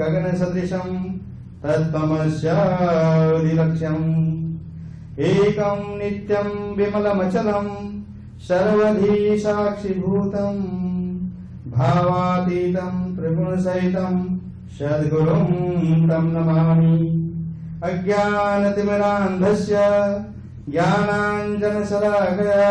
गगनसदृशं तत्त्वमस्यादिलक्ष्यम् एकं नित्यं विमलमचलं सर्वधी साक्षिभूतं भावातीतं त्रिगुणसहितं सद्गुरुं तं नमामि। अज्ञानतिमिरान्धस्य ज्ञानाञ्जनशलाकया